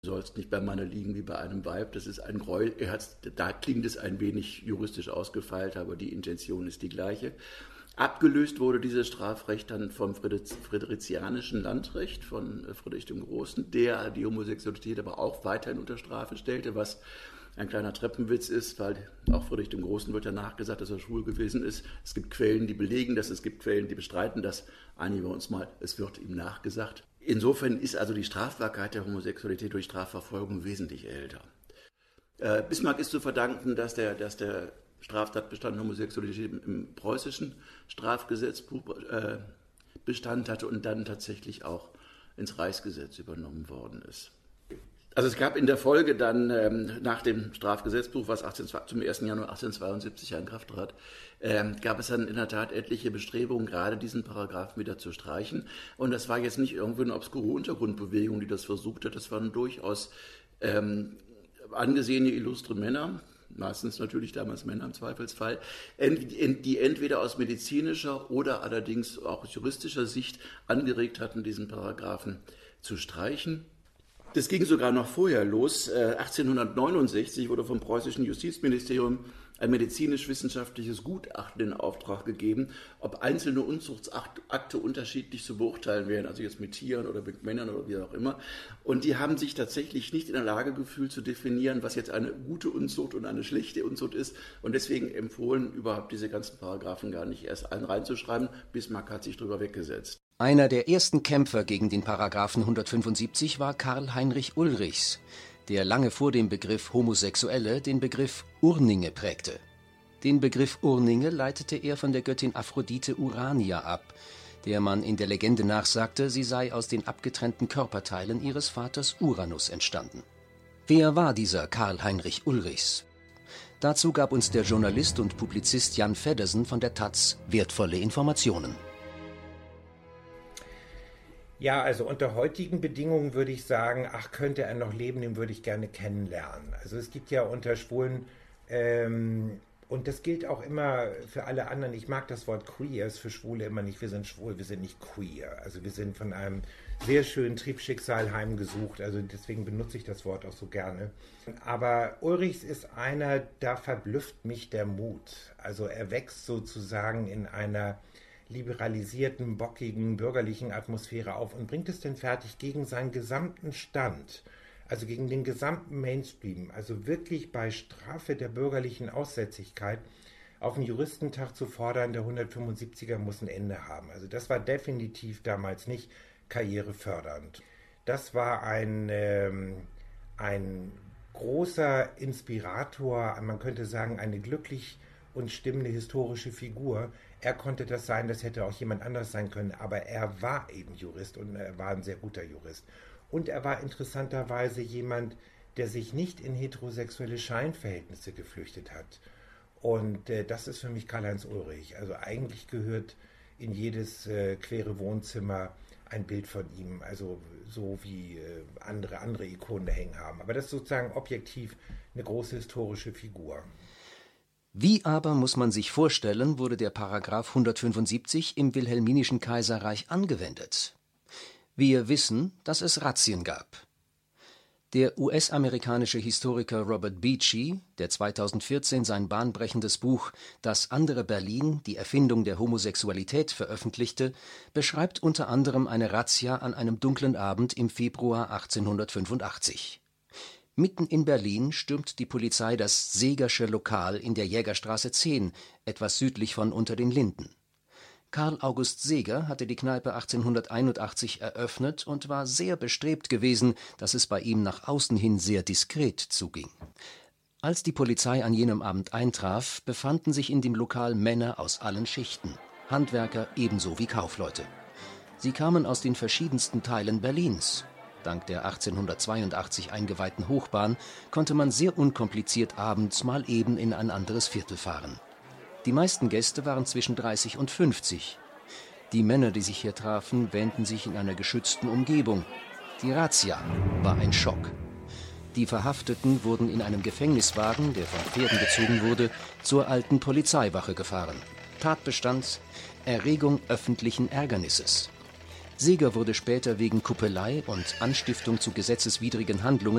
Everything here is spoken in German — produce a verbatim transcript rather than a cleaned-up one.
Du sollst nicht bei Manne liegen wie bei einem Weib, das ist ein Gräuel. Er hat's, da klingt es ein wenig juristisch ausgefeilt, aber die Intention ist die gleiche. Abgelöst wurde dieses Strafrecht dann vom friderizianischen Landrecht von Friedrich dem Großen, der die Homosexualität aber auch weiterhin unter Strafe stellte, was ein kleiner Treppenwitz ist, weil auch Friedrich dem Großen wird ja nachgesagt, dass er schwul gewesen ist. Es gibt Quellen, die belegen das, es gibt Quellen, die bestreiten das. Einigen wir uns mal, es wird ihm nachgesagt. Insofern ist also die Strafbarkeit der Homosexualität durch Strafverfolgung wesentlich älter. Äh, Bismarck ist zu verdanken, dass der, dass der Straftatbestand Homosexualität im, im preußischen Strafgesetzbuch äh, Bestand hatte und dann tatsächlich auch ins Reichsgesetz übernommen worden ist. Also es gab in der Folge dann ähm, nach dem Strafgesetzbuch, was achtzehn, zum ersten Januar achtzehnhundertzweiundsiebzig in Kraft trat, ähm, gab es dann in der Tat etliche Bestrebungen, gerade diesen Paragraphen wieder zu streichen. Und das war jetzt nicht irgendwie eine obskure Untergrundbewegung, die das versucht hat. Das waren durchaus ähm, angesehene, illustre Männer, meistens natürlich damals Männer im Zweifelsfall, die entweder aus medizinischer oder allerdings auch aus juristischer Sicht angeregt hatten, diesen Paragraphen zu streichen. Das ging sogar noch vorher los. achtzehnhundertneunundsechzig wurde vom preußischen Justizministerium ein medizinisch-wissenschaftliches Gutachten in Auftrag gegeben, ob einzelne Unzuchtsakte unterschiedlich zu beurteilen wären, also jetzt mit Tieren oder mit Männern oder wie auch immer. Und die haben sich tatsächlich nicht in der Lage gefühlt zu definieren, was jetzt eine gute Unzucht und eine schlechte Unzucht ist. Und deswegen empfohlen, überhaupt diese ganzen Paragraphen gar nicht erst allen reinzuschreiben. Bismarck hat sich drüber weggesetzt. Einer der ersten Kämpfer gegen den Paragraphen hundertfünfundsiebzig war Karl Heinrich Ulrichs, der lange vor dem Begriff Homosexuelle den Begriff Urninge prägte. Den Begriff Urninge leitete er von der Göttin Aphrodite Urania ab, der man in der Legende nachsagte, sie sei aus den abgetrennten Körperteilen ihres Vaters Uranus entstanden. Wer war dieser Karl Heinrich Ulrichs? Dazu gab uns der Journalist und Publizist Jan Feddersen von der Taz wertvolle Informationen. Ja, also unter heutigen Bedingungen würde ich sagen, ach, könnte er noch leben, den würde ich gerne kennenlernen. Also es gibt ja unter Schwulen, ähm, und das gilt auch immer für alle anderen, ich mag das Wort queer, ist für Schwule immer nicht, wir sind schwul, wir sind nicht queer. Also wir sind von einem sehr schönen Triebschicksal heimgesucht, also deswegen benutze ich das Wort auch so gerne. Aber Ulrichs ist einer, da verblüfft mich der Mut. Also er wächst sozusagen in einer liberalisierten, bockigen, bürgerlichen Atmosphäre auf und bringt es denn fertig, gegen seinen gesamten Stand, also gegen den gesamten Mainstream, also wirklich bei Strafe der bürgerlichen Aussätzigkeit auf den Juristentag zu fordern, der hundertfünfundsiebziger muss ein Ende haben. Also das war definitiv damals nicht karrierefördernd. Das war ein, ähm, ein großer Inspirator, man könnte sagen, eine glücklich und stimmende historische Figur. Er konnte das sein, das hätte auch jemand anders sein können, aber er war eben Jurist und er war ein sehr guter Jurist. Und er war interessanterweise jemand, der sich nicht in heterosexuelle Scheinverhältnisse geflüchtet hat. Und äh, das ist für mich Karl-Heinz Ulrich. Also eigentlich gehört in jedes äh, queere Wohnzimmer ein Bild von ihm, also so wie äh, andere, andere Ikonen da hängen haben. Aber das ist sozusagen objektiv eine große historische Figur. Wie aber, muss man sich vorstellen, wurde der Paragraph hundertfünfundsiebzig im Wilhelminischen Kaiserreich angewendet? Wir wissen, dass es Razzien gab. Der U S-amerikanische Historiker Robert Beachy, der zweitausendvierzehn sein bahnbrechendes Buch »Das andere Berlin. Die Erfindung der Homosexualität« veröffentlichte, beschreibt unter anderem eine Razzia an einem dunklen Abend im Februar achtzehnhundertfünfundachtzig. Mitten in Berlin stürmt die Polizei das Seegersche Lokal in der Jägerstraße zehn, etwas südlich von Unter den Linden. Karl August Seeger hatte die Kneipe achtzehnhunderteinundachtzig eröffnet und war sehr bestrebt gewesen, dass es bei ihm nach außen hin sehr diskret zuging. Als die Polizei an jenem Abend eintraf, befanden sich in dem Lokal Männer aus allen Schichten, Handwerker ebenso wie Kaufleute. Sie kamen aus den verschiedensten Teilen Berlins. Dank der achtzehnhundertzweiundachtzig eingeweihten Hochbahn konnte man sehr unkompliziert abends mal eben in ein anderes Viertel fahren. Die meisten Gäste waren zwischen dreißig und fünfzig. Die Männer, die sich hier trafen, wähnten sich in einer geschützten Umgebung. Die Razzia war ein Schock. Die Verhafteten wurden in einem Gefängniswagen, der von Pferden gezogen wurde, zur alten Polizeiwache gefahren. Tatbestand: Erregung öffentlichen Ärgernisses. Seeger wurde später wegen Kuppelei und Anstiftung zu gesetzeswidrigen Handlungen